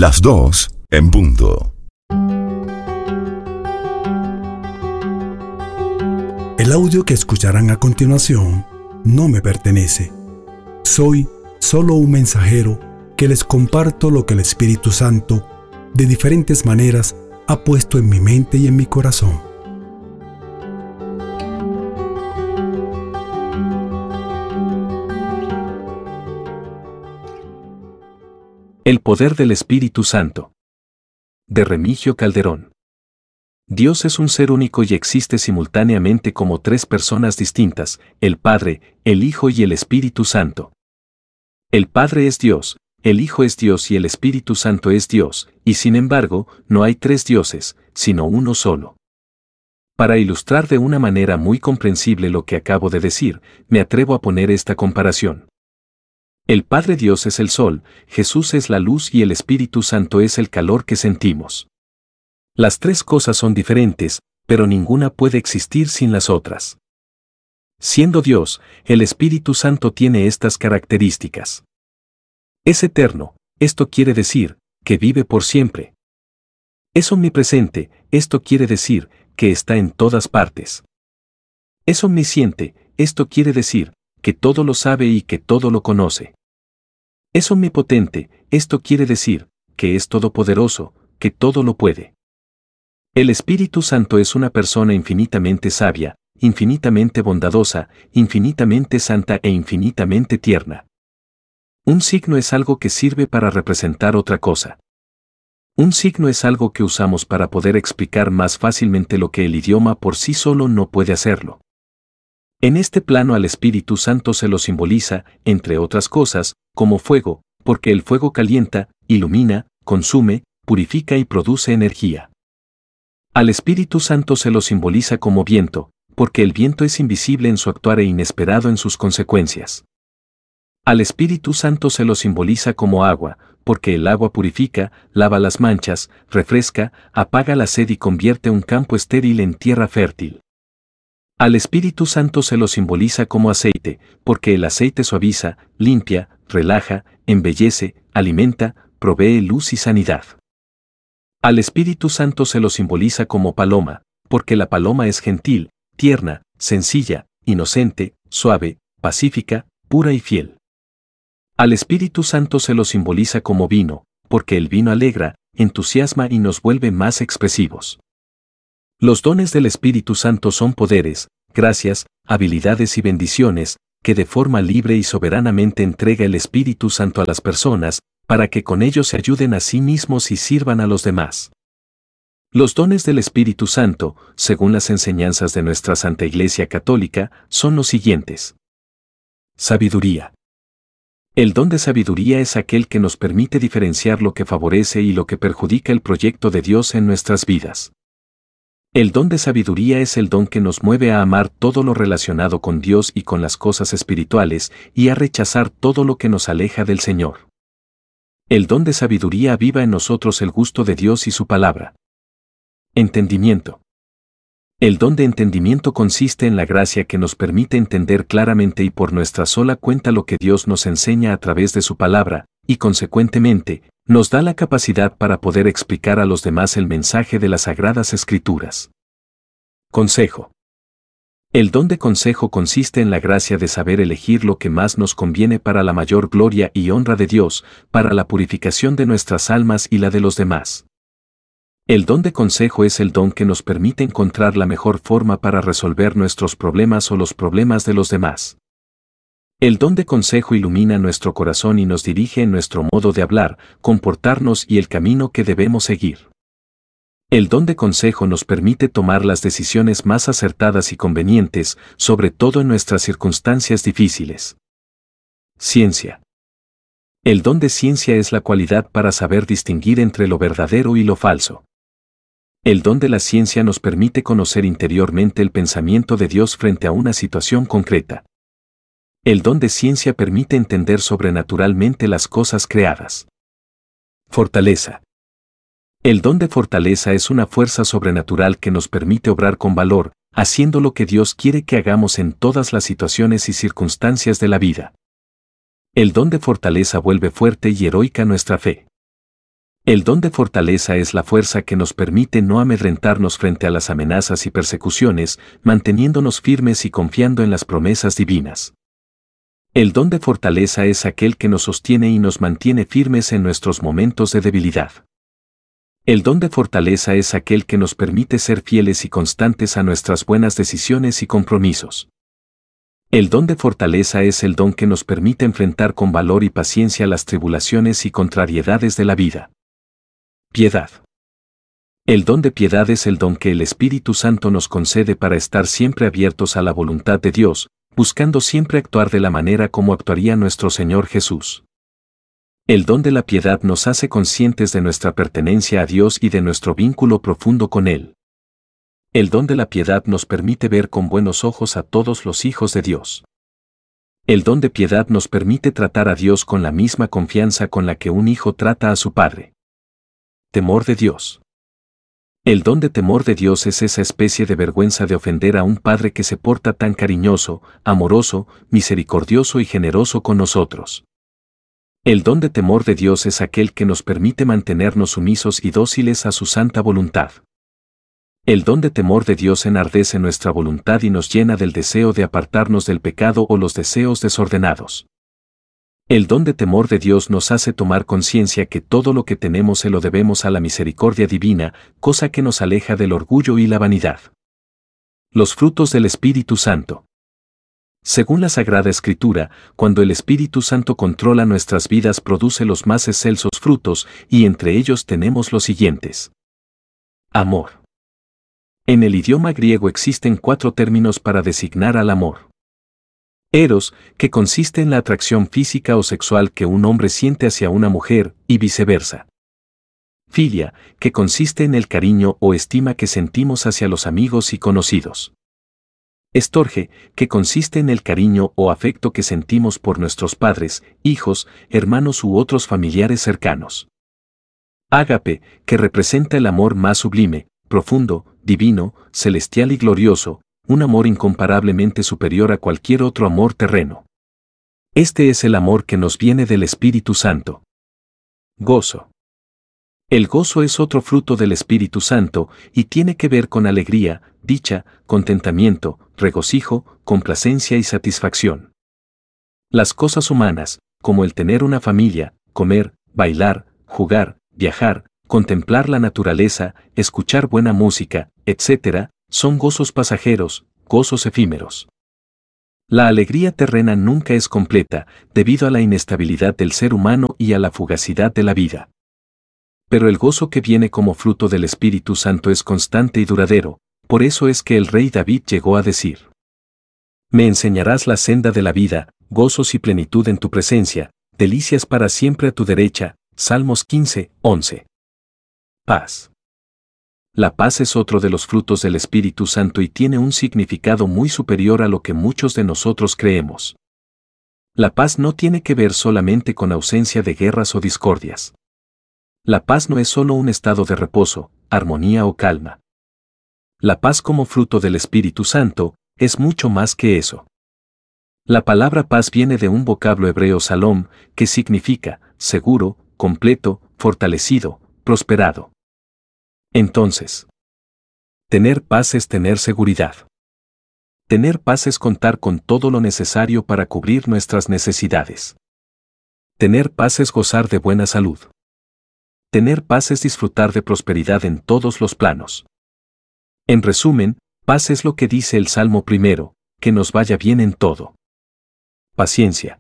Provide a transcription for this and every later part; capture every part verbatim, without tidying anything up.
Las dos en punto. El audio que escucharán a continuación no me pertenece. Soy solo un mensajero que les comparto lo que el Espíritu Santo, de diferentes maneras, ha puesto en mi mente y en mi corazón. El poder del Espíritu Santo. De Remigio Calderón. Dios es un ser único y existe simultáneamente como tres personas distintas, el Padre, el Hijo y el Espíritu Santo. El Padre es Dios, el Hijo es Dios y el Espíritu Santo es Dios, y sin embargo, no hay tres dioses, sino uno solo. Para ilustrar de una manera muy comprensible lo que acabo de decir, me atrevo a poner esta comparación. El Padre Dios es el sol, Jesús es la luz y el Espíritu Santo es el calor que sentimos. Las tres cosas son diferentes, pero ninguna puede existir sin las otras. Siendo Dios, el Espíritu Santo tiene estas características. Es eterno, esto quiere decir, que vive por siempre. Es omnipresente, esto quiere decir, que está en todas partes. Es omnisciente, esto quiere decir, que todo lo sabe y que todo lo conoce. Es omnipotente, esto quiere decir, que es todopoderoso, que todo lo puede. El Espíritu Santo es una persona infinitamente sabia, infinitamente bondadosa, infinitamente santa e infinitamente tierna. Un signo es algo que sirve para representar otra cosa. Un signo es algo que usamos para poder explicar más fácilmente lo que el idioma por sí solo no puede hacerlo. En este plano al Espíritu Santo se lo simboliza, entre otras cosas, como fuego, porque el fuego calienta, ilumina, consume, purifica y produce energía. Al Espíritu Santo se lo simboliza como viento, porque el viento es invisible en su actuar e inesperado en sus consecuencias. Al Espíritu Santo se lo simboliza como agua, porque el agua purifica, lava las manchas, refresca, apaga la sed y convierte un campo estéril en tierra fértil. Al Espíritu Santo se lo simboliza como aceite, porque el aceite suaviza, limpia, relaja, embellece, alimenta, provee luz y sanidad. Al Espíritu Santo se lo simboliza como paloma, porque la paloma es gentil, tierna, sencilla, inocente, suave, pacífica, pura y fiel. Al Espíritu Santo se lo simboliza como vino, porque el vino alegra, entusiasma y nos vuelve más expresivos. Los dones del Espíritu Santo son poderes, gracias, habilidades y bendiciones, que de forma libre y soberanamente entrega el Espíritu Santo a las personas, para que con ellos se ayuden a sí mismos y sirvan a los demás. Los dones del Espíritu Santo, según las enseñanzas de nuestra Santa Iglesia Católica, son los siguientes. Sabiduría. El don de sabiduría es aquel que nos permite diferenciar lo que favorece y lo que perjudica el proyecto de Dios en nuestras vidas. El don de sabiduría es el don que nos mueve a amar todo lo relacionado con Dios y con las cosas espirituales y a rechazar todo lo que nos aleja del Señor. El don de sabiduría aviva en nosotros el gusto de Dios y su palabra. Entendimiento. El don de entendimiento consiste en la gracia que nos permite entender claramente y por nuestra sola cuenta lo que Dios nos enseña a través de su palabra, y consecuentemente, nos da la capacidad para poder explicar a los demás el mensaje de las Sagradas Escrituras. Consejo. El don de consejo consiste en la gracia de saber elegir lo que más nos conviene para la mayor gloria y honra de Dios, para la purificación de nuestras almas y la de los demás. El don de consejo es el don que nos permite encontrar la mejor forma para resolver nuestros problemas o los problemas de los demás. El don de consejo ilumina nuestro corazón y nos dirige en nuestro modo de hablar, comportarnos y el camino que debemos seguir. El don de consejo nos permite tomar las decisiones más acertadas y convenientes, sobre todo en nuestras circunstancias difíciles. Ciencia. El don de ciencia es la cualidad para saber distinguir entre lo verdadero y lo falso. El don de la ciencia nos permite conocer interiormente el pensamiento de Dios frente a una situación concreta. El don de ciencia permite entender sobrenaturalmente las cosas creadas. Fortaleza. El don de fortaleza es una fuerza sobrenatural que nos permite obrar con valor, haciendo lo que Dios quiere que hagamos en todas las situaciones y circunstancias de la vida. El don de fortaleza vuelve fuerte y heroica nuestra fe. El don de fortaleza es la fuerza que nos permite no amedrentarnos frente a las amenazas y persecuciones, manteniéndonos firmes y confiando en las promesas divinas. El don de fortaleza es aquel que nos sostiene y nos mantiene firmes en nuestros momentos de debilidad. El don de fortaleza es aquel que nos permite ser fieles y constantes a nuestras buenas decisiones y compromisos. El don de fortaleza es el don que nos permite enfrentar con valor y paciencia las tribulaciones y contrariedades de la vida. Piedad. El don de piedad es el don que el Espíritu Santo nos concede para estar siempre abiertos a la voluntad de Dios, buscando siempre actuar de la manera como actuaría nuestro Señor Jesús. El don de la piedad nos hace conscientes de nuestra pertenencia a Dios y de nuestro vínculo profundo con Él. El don de la piedad nos permite ver con buenos ojos a todos los hijos de Dios. El don de piedad nos permite tratar a Dios con la misma confianza con la que un hijo trata a su padre. Temor de Dios. El don de temor de Dios es esa especie de vergüenza de ofender a un Padre que se porta tan cariñoso, amoroso, misericordioso y generoso con nosotros. El don de temor de Dios es aquel que nos permite mantenernos sumisos y dóciles a su santa voluntad. El don de temor de Dios enardece nuestra voluntad y nos llena del deseo de apartarnos del pecado o los deseos desordenados. El don de temor de Dios nos hace tomar conciencia que todo lo que tenemos se lo debemos a la misericordia divina, cosa que nos aleja del orgullo y la vanidad. Los frutos del Espíritu Santo. Según la Sagrada Escritura, cuando el Espíritu Santo controla nuestras vidas produce los más excelsos frutos, y entre ellos tenemos los siguientes. Amor. En el idioma griego existen cuatro términos para designar al amor. Eros, que consiste en la atracción física o sexual que un hombre siente hacia una mujer, y viceversa. Filia, que consiste en el cariño o estima que sentimos hacia los amigos y conocidos. Estorge, que consiste en el cariño o afecto que sentimos por nuestros padres, hijos, hermanos u otros familiares cercanos. Ágape, que representa el amor más sublime, profundo, divino, celestial y glorioso, un amor incomparablemente superior a cualquier otro amor terreno. Este es el amor que nos viene del Espíritu Santo. Gozo. El gozo es otro fruto del Espíritu Santo y tiene que ver con alegría, dicha, contentamiento, regocijo, complacencia y satisfacción. Las cosas humanas, como el tener una familia, comer, bailar, jugar, viajar, contemplar la naturaleza, escuchar buena música, etcétera, son gozos pasajeros, gozos efímeros. La alegría terrena nunca es completa, debido a la inestabilidad del ser humano y a la fugacidad de la vida. Pero el gozo que viene como fruto del Espíritu Santo es constante y duradero, por eso es que el rey David llegó a decir: Me enseñarás la senda de la vida, gozos y plenitud en tu presencia, delicias para siempre a tu derecha. Salmos quince, once. Paz. La paz es otro de los frutos del Espíritu Santo y tiene un significado muy superior a lo que muchos de nosotros creemos. La paz no tiene que ver solamente con ausencia de guerras o discordias. La paz no es solo un estado de reposo, armonía o calma. La paz como fruto del Espíritu Santo es mucho más que eso. La palabra paz viene de un vocablo hebreo salom, que significa seguro, completo, fortalecido, prosperado. Entonces, tener paz es tener seguridad. Tener paz es contar con todo lo necesario para cubrir nuestras necesidades. Tener paz es gozar de buena salud. Tener paz es disfrutar de prosperidad en todos los planos. En resumen, paz es lo que dice el Salmo primero, que nos vaya bien en todo. Paciencia.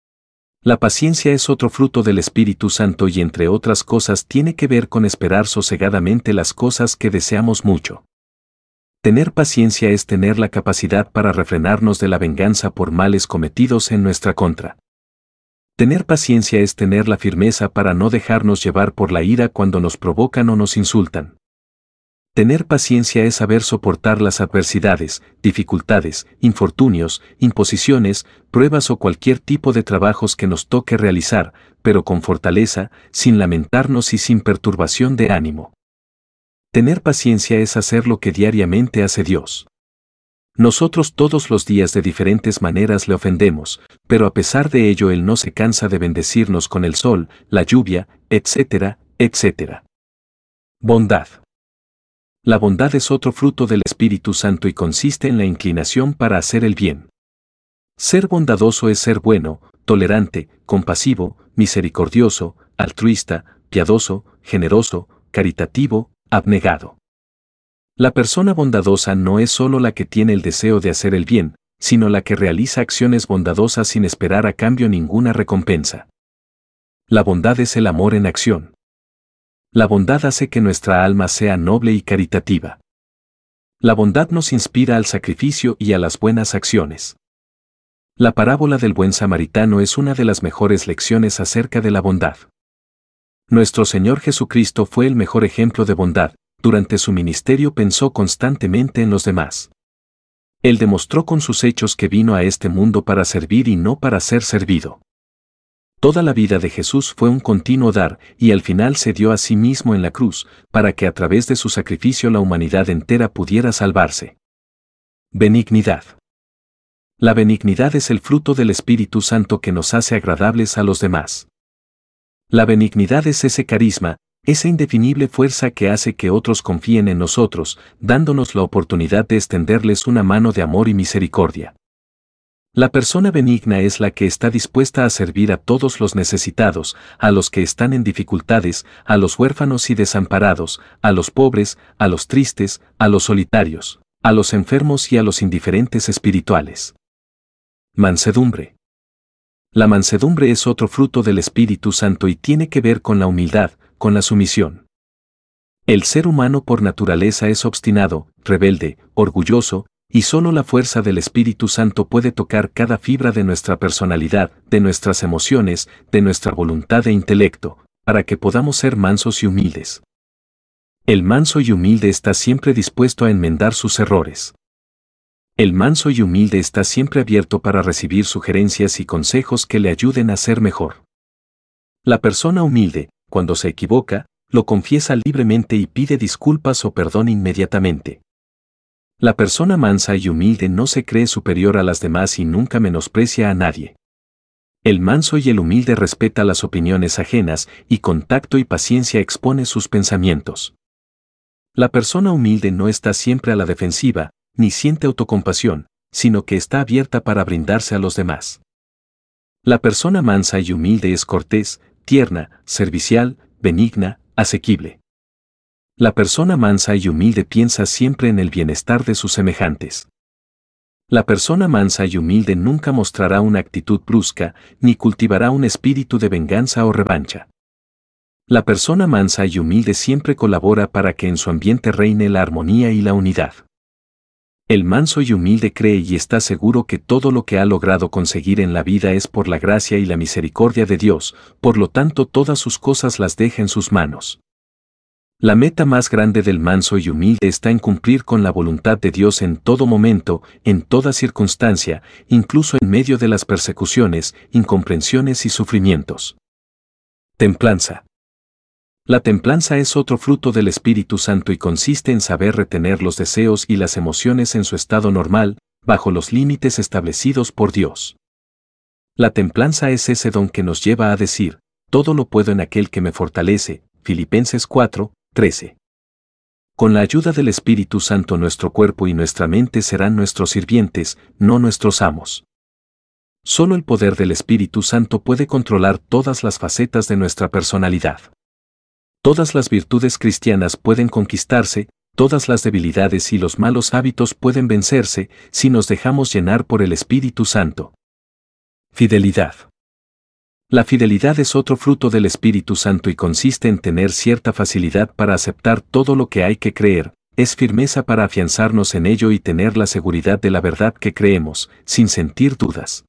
La paciencia es otro fruto del Espíritu Santo y entre otras cosas tiene que ver con esperar sosegadamente las cosas que deseamos mucho. Tener paciencia es tener la capacidad para refrenarnos de la venganza por males cometidos en nuestra contra. Tener paciencia es tener la firmeza para no dejarnos llevar por la ira cuando nos provocan o nos insultan. Tener paciencia es saber soportar las adversidades, dificultades, infortunios, imposiciones, pruebas o cualquier tipo de trabajos que nos toque realizar, pero con fortaleza, sin lamentarnos y sin perturbación de ánimo. Tener paciencia es hacer lo que diariamente hace Dios. Nosotros todos los días de diferentes maneras le ofendemos, pero a pesar de ello Él no se cansa de bendecirnos con el sol, la lluvia, etcétera, etcétera. Bondad. La bondad es otro fruto del Espíritu Santo y consiste en la inclinación para hacer el bien. Ser bondadoso es ser bueno, tolerante, compasivo, misericordioso, altruista, piadoso, generoso, caritativo, abnegado. La persona bondadosa no es solo la que tiene el deseo de hacer el bien, sino la que realiza acciones bondadosas sin esperar a cambio ninguna recompensa. La bondad es el amor en acción. La bondad hace que nuestra alma sea noble y caritativa. La bondad nos inspira al sacrificio y a las buenas acciones. La parábola del buen samaritano es una de las mejores lecciones acerca de la bondad. Nuestro Señor Jesucristo fue el mejor ejemplo de bondad. Durante su ministerio pensó constantemente en los demás. Él demostró con sus hechos que vino a este mundo para servir y no para ser servido. Toda la vida de Jesús fue un continuo dar, y al final se dio a sí mismo en la cruz, para que a través de su sacrificio la humanidad entera pudiera salvarse. Benignidad. La benignidad es el fruto del Espíritu Santo que nos hace agradables a los demás. La benignidad es ese carisma, esa indefinible fuerza que hace que otros confíen en nosotros, dándonos la oportunidad de extenderles una mano de amor y misericordia. La persona benigna es la que está dispuesta a servir a todos los necesitados, a los que están en dificultades, a los huérfanos y desamparados, a los pobres, a los tristes, a los solitarios, a los enfermos y a los indiferentes espirituales. Mansedumbre. La mansedumbre es otro fruto del Espíritu Santo y tiene que ver con la humildad, con la sumisión. El ser humano por naturaleza es obstinado, rebelde, orgulloso, y solo la fuerza del Espíritu Santo puede tocar cada fibra de nuestra personalidad, de nuestras emociones, de nuestra voluntad e intelecto, para que podamos ser mansos y humildes. El manso y humilde está siempre dispuesto a enmendar sus errores. El manso y humilde está siempre abierto para recibir sugerencias y consejos que le ayuden a ser mejor. La persona humilde, cuando se equivoca, lo confiesa libremente y pide disculpas o perdón inmediatamente. La persona mansa y humilde no se cree superior a las demás y nunca menosprecia a nadie. El manso y el humilde respeta las opiniones ajenas y con tacto y paciencia expone sus pensamientos. La persona humilde no está siempre a la defensiva, ni siente autocompasión, sino que está abierta para brindarse a los demás. La persona mansa y humilde es cortés, tierna, servicial, benigna, asequible. La persona mansa y humilde piensa siempre en el bienestar de sus semejantes. La persona mansa y humilde nunca mostrará una actitud brusca, ni cultivará un espíritu de venganza o revancha. La persona mansa y humilde siempre colabora para que en su ambiente reine la armonía y la unidad. El manso y humilde cree y está seguro que todo lo que ha logrado conseguir en la vida es por la gracia y la misericordia de Dios, por lo tanto todas sus cosas las deja en sus manos. La meta más grande del manso y humilde está en cumplir con la voluntad de Dios en todo momento, en toda circunstancia, incluso en medio de las persecuciones, incomprensiones y sufrimientos. Templanza. La templanza es otro fruto del Espíritu Santo y consiste en saber retener los deseos y las emociones en su estado normal, bajo los límites establecidos por Dios. La templanza es ese don que nos lleva a decir, todo lo puedo en aquel que me fortalece, Filipenses cuatro, trece. Con la ayuda del Espíritu Santo nuestro cuerpo y nuestra mente serán nuestros sirvientes, no nuestros amos. Solo el poder del Espíritu Santo puede controlar todas las facetas de nuestra personalidad. Todas las virtudes cristianas pueden conquistarse, todas las debilidades y los malos hábitos pueden vencerse, si nos dejamos llenar por el Espíritu Santo. Fidelidad. La fidelidad es otro fruto del Espíritu Santo y consiste en tener cierta facilidad para aceptar todo lo que hay que creer, es firmeza para afianzarnos en ello y tener la seguridad de la verdad que creemos, sin sentir dudas.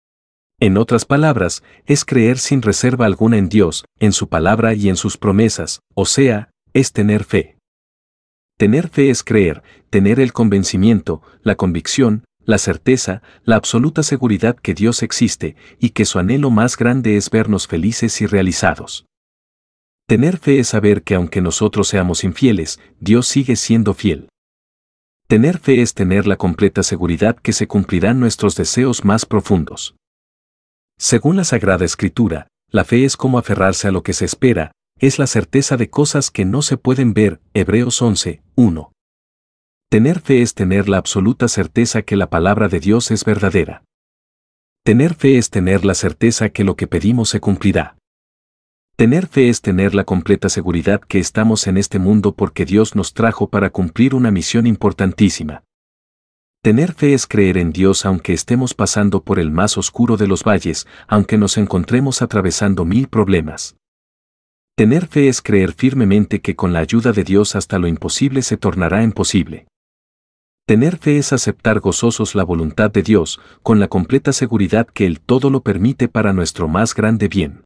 En otras palabras, es creer sin reserva alguna en Dios, en su palabra y en sus promesas, o sea, es tener fe. Tener fe es creer, tener el convencimiento, la convicción, la certeza, la absoluta seguridad que Dios existe y que su anhelo más grande es vernos felices y realizados. Tener fe es saber que aunque nosotros seamos infieles, Dios sigue siendo fiel. Tener fe es tener la completa seguridad que se cumplirán nuestros deseos más profundos. Según la Sagrada Escritura, la fe es como aferrarse a lo que se espera, es la certeza de cosas que no se pueden ver, Hebreos once, uno. Tener fe es tener la absoluta certeza que la palabra de Dios es verdadera. Tener fe es tener la certeza que lo que pedimos se cumplirá. Tener fe es tener la completa seguridad que estamos en este mundo porque Dios nos trajo para cumplir una misión importantísima. Tener fe es creer en Dios aunque estemos pasando por el más oscuro de los valles, aunque nos encontremos atravesando mil problemas. Tener fe es creer firmemente que con la ayuda de Dios hasta lo imposible se tornará en posible. Tener fe es aceptar gozosos la voluntad de Dios, con la completa seguridad que Él todo lo permite para nuestro más grande bien.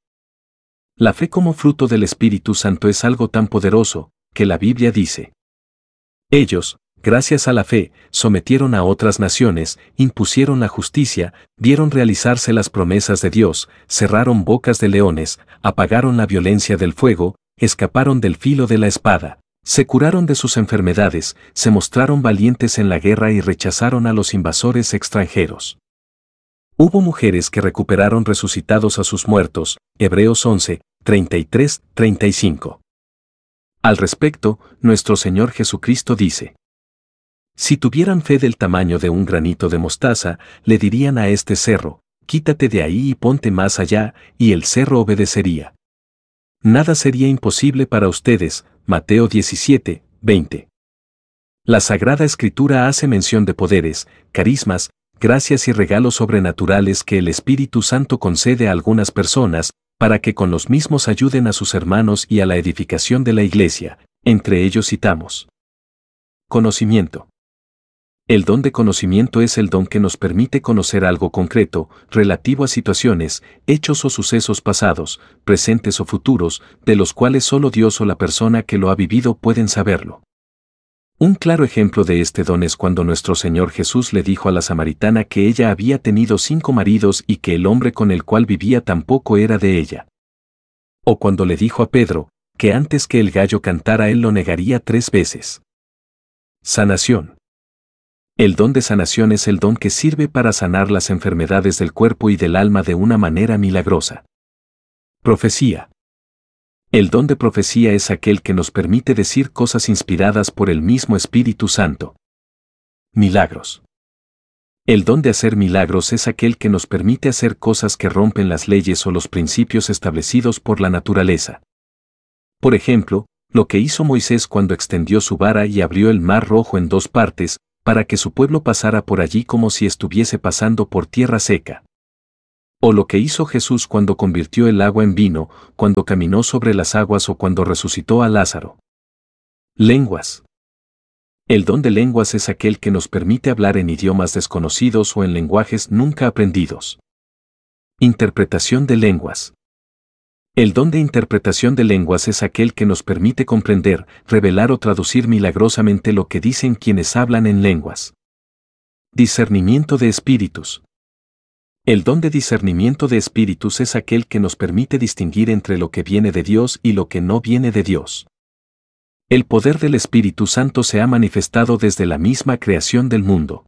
La fe como fruto del Espíritu Santo es algo tan poderoso, que la Biblia dice: ellos, gracias a la fe, sometieron a otras naciones, impusieron la justicia, vieron realizarse las promesas de Dios, cerraron bocas de leones, apagaron la violencia del fuego, escaparon del filo de la espada, se curaron de sus enfermedades, se mostraron valientes en la guerra y rechazaron a los invasores extranjeros. Hubo mujeres que recuperaron resucitados a sus muertos, Hebreos once, treinta y tres, treinta y cinco. Al respecto, nuestro Señor Jesucristo dice: si tuvieran fe del tamaño de un granito de mostaza, le dirían a este cerro: quítate de ahí y ponte más allá, y el cerro obedecería. Nada sería imposible para ustedes, Mateo diecisiete, veinte. La Sagrada Escritura hace mención de poderes, carismas, gracias y regalos sobrenaturales que el Espíritu Santo concede a algunas personas, para que con los mismos ayuden a sus hermanos y a la edificación de la Iglesia. Entre ellos citamos: conocimiento. El don de conocimiento es el don que nos permite conocer algo concreto, relativo a situaciones, hechos o sucesos pasados, presentes o futuros, de los cuales solo Dios o la persona que lo ha vivido pueden saberlo. Un claro ejemplo de este don es cuando nuestro Señor Jesús le dijo a la samaritana que ella había tenido cinco maridos y que el hombre con el cual vivía tampoco era de ella. O cuando le dijo a Pedro, que antes que el gallo cantara él lo negaría tres veces. Sanación. El don de sanación es el don que sirve para sanar las enfermedades del cuerpo y del alma de una manera milagrosa. Profecía. El don de profecía es aquel que nos permite decir cosas inspiradas por el mismo Espíritu Santo. Milagros. El don de hacer milagros es aquel que nos permite hacer cosas que rompen las leyes o los principios establecidos por la naturaleza. Por ejemplo, lo que hizo Moisés cuando extendió su vara y abrió el mar Rojo en dos partes, para que su pueblo pasara por allí como si estuviese pasando por tierra seca. O lo que hizo Jesús cuando convirtió el agua en vino, cuando caminó sobre las aguas o cuando resucitó a Lázaro. Lenguas. El don de lenguas es aquel que nos permite hablar en idiomas desconocidos o en lenguajes nunca aprendidos. Interpretación de lenguas. El don de interpretación de lenguas es aquel que nos permite comprender, revelar o traducir milagrosamente lo que dicen quienes hablan en lenguas. Discernimiento de espíritus. El don de discernimiento de espíritus es aquel que nos permite distinguir entre lo que viene de Dios y lo que no viene de Dios. El poder del Espíritu Santo se ha manifestado desde la misma creación del mundo.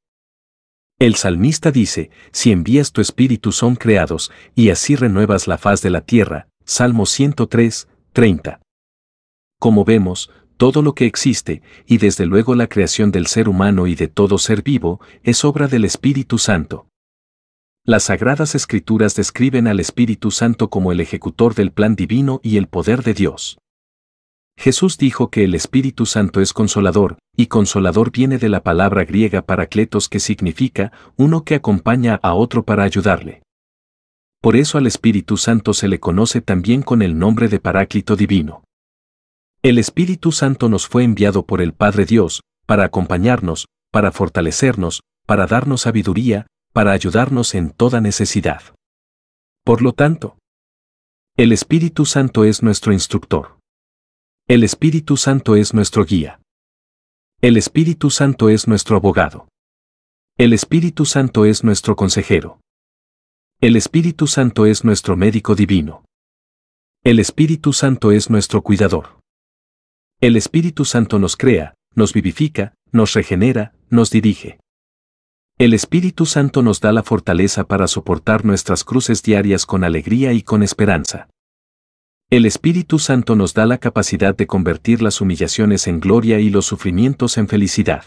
El salmista dice: si envías tu espíritu son creados, y así renuevas la faz de la tierra. Salmo ciento tres, treinta. Como vemos, todo lo que existe, y desde luego la creación del ser humano y de todo ser vivo, es obra del Espíritu Santo. Las Sagradas Escrituras describen al Espíritu Santo como el ejecutor del plan divino y el poder de Dios. Jesús dijo que el Espíritu Santo es consolador, y consolador viene de la palabra griega parakletos, que significa uno que acompaña a otro para ayudarle. Por eso al Espíritu Santo se le conoce también con el nombre de Paráclito Divino. El Espíritu Santo nos fue enviado por el Padre Dios, para acompañarnos, para fortalecernos, para darnos sabiduría, para ayudarnos en toda necesidad. Por lo tanto, el Espíritu Santo es nuestro instructor. El Espíritu Santo es nuestro guía. El Espíritu Santo es nuestro abogado. El Espíritu Santo es nuestro consejero. El Espíritu Santo es nuestro médico divino. El Espíritu Santo es nuestro cuidador. El Espíritu Santo nos crea, nos vivifica, nos regenera, nos dirige. El Espíritu Santo nos da la fortaleza para soportar nuestras cruces diarias con alegría y con esperanza. El Espíritu Santo nos da la capacidad de convertir las humillaciones en gloria y los sufrimientos en felicidad.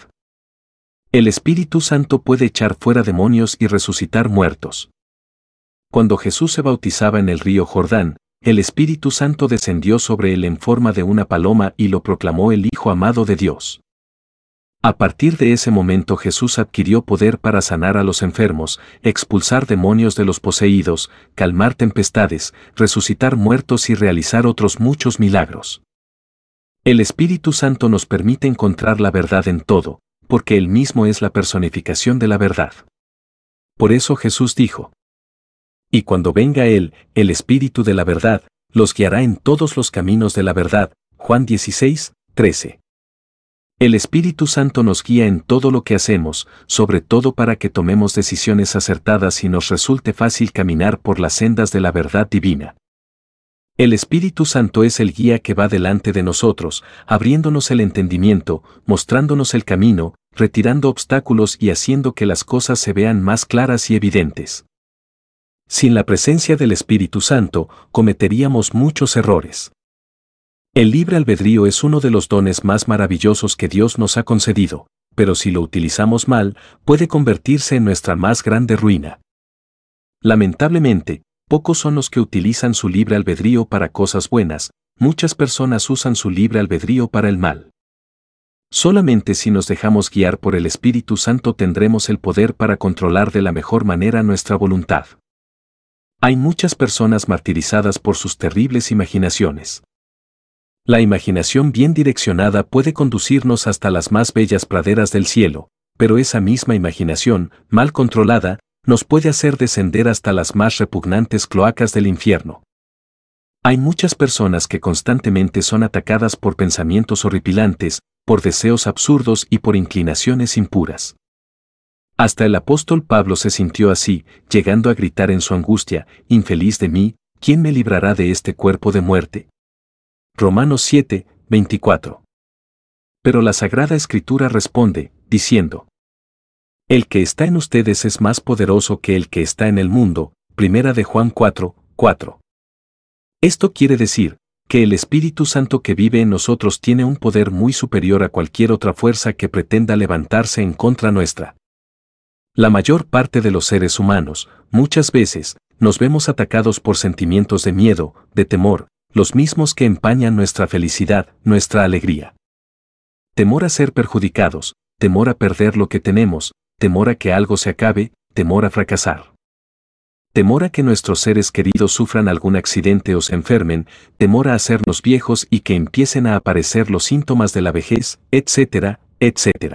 El Espíritu Santo puede echar fuera demonios y resucitar muertos. Cuando Jesús se bautizaba en el río Jordán, el Espíritu Santo descendió sobre él en forma de una paloma y lo proclamó el Hijo amado de Dios. A partir de ese momento Jesús adquirió poder para sanar a los enfermos, expulsar demonios de los poseídos, calmar tempestades, resucitar muertos y realizar otros muchos milagros. El Espíritu Santo nos permite encontrar la verdad en todo, porque Él mismo es la personificación de la verdad. Por eso Jesús dijo: y cuando venga Él, el Espíritu de la verdad, los guiará en todos los caminos de la verdad. Juan dieciséis, trece. El Espíritu Santo nos guía en todo lo que hacemos, sobre todo para que tomemos decisiones acertadas y nos resulte fácil caminar por las sendas de la verdad divina. El Espíritu Santo es el guía que va delante de nosotros, abriéndonos el entendimiento, mostrándonos el camino, retirando obstáculos y haciendo que las cosas se vean más claras y evidentes. Sin la presencia del Espíritu Santo, cometeríamos muchos errores. El libre albedrío es uno de los dones más maravillosos que Dios nos ha concedido, pero si lo utilizamos mal, puede convertirse en nuestra más grande ruina. Lamentablemente, pocos son los que utilizan su libre albedrío para cosas buenas, muchas personas usan su libre albedrío para el mal. Solamente si nos dejamos guiar por el Espíritu Santo tendremos el poder para controlar de la mejor manera nuestra voluntad. Hay muchas personas martirizadas por sus terribles imaginaciones. La imaginación bien direccionada puede conducirnos hasta las más bellas praderas del cielo, pero esa misma imaginación, mal controlada, nos puede hacer descender hasta las más repugnantes cloacas del infierno. Hay muchas personas que constantemente son atacadas por pensamientos horripilantes, por deseos absurdos y por inclinaciones impuras. Hasta el apóstol Pablo se sintió así, llegando a gritar en su angustia: «Infeliz de mí, ¿quién me librará de este cuerpo de muerte?». Romanos siete, veinticuatro. Pero la Sagrada Escritura responde, diciendo: «El que está en ustedes es más poderoso que el que está en el mundo». Primera de Juan cuatro, cuatro. Esto quiere decir que el Espíritu Santo que vive en nosotros tiene un poder muy superior a cualquier otra fuerza que pretenda levantarse en contra nuestra. La mayor parte de los seres humanos, muchas veces, nos vemos atacados por sentimientos de miedo, de temor, los mismos que empañan nuestra felicidad, nuestra alegría. Temor a ser perjudicados, temor a perder lo que tenemos, temor a que algo se acabe, temor a fracasar. Temor a que nuestros seres queridos sufran algún accidente o se enfermen, temor a hacernos viejos y que empiecen a aparecer los síntomas de la vejez, etcétera, etcétera.